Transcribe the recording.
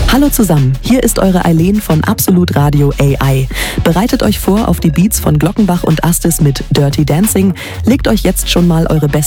Hallo zusammen, hier ist eure Eileen von Absolut Radio AI. Bereitet euch vor auf die Beats von Glockenbach und Astis mit Dirty Dancing, legt euch jetzt schon mal eure besten